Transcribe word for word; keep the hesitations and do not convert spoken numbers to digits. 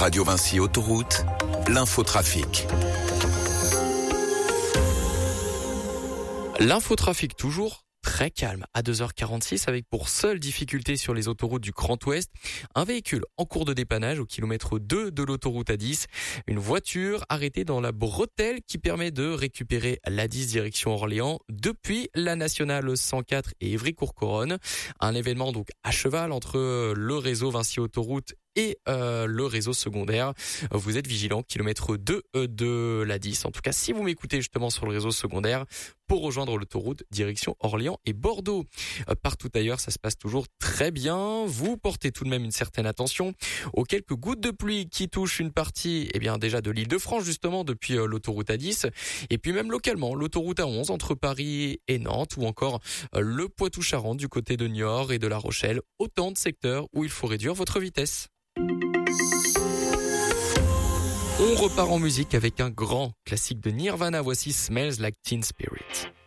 Radio Vinci Autoroute, l'infotrafic. L'infotrafic toujours très calme à deux heures quarante-six avec pour seule difficulté sur les autoroutes du Grand Ouest un véhicule en cours de dépannage au kilomètre deux de l'autoroute A dix. Une voiture arrêtée dans la bretelle qui permet de récupérer l'A dix direction Orléans depuis la nationale cent quatre et Évry-Courcouronnes. Un événement donc à cheval entre le réseau Vinci Autoroute et euh, le réseau secondaire. Vous êtes vigilant, kilomètre deux de l'A dix. En tout cas, si vous m'écoutez justement sur le réseau secondaire, pour rejoindre l'autoroute direction Orléans et Bordeaux. Euh, partout ailleurs, ça se passe toujours très bien. Vous portez tout de même une certaine attention aux quelques gouttes de pluie qui touchent une partie, eh bien déjà de l'Île-de-France justement depuis euh, l'autoroute A dix, et puis même localement l'autoroute A onze entre Paris et Nantes, ou encore euh, le Poitou-Charentes du côté de Niort et de La Rochelle. Autant de secteurs où il faut réduire votre vitesse. On repart en musique avec un grand classique de Nirvana. Voici Smells Like Teen Spirit.